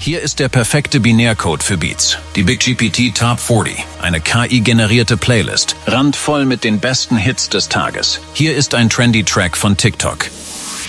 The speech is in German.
Hier ist der perfekte Binärcode für Beats. Die Big GPT Top 40, eine KI-generierte Playlist, randvoll mit den besten Hits des Tages. Hier ist ein trendy Track von TikTok.